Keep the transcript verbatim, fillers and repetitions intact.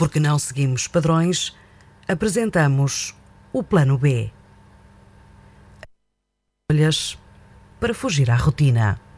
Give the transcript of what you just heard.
Porque não seguimos padrões, apresentamos o plano B. Escolhas para fugir à rotina.